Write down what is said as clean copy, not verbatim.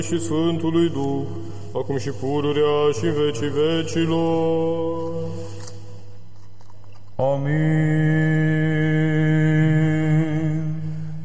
și Sfântului Duh, acum și pururea și în vecii vecilor.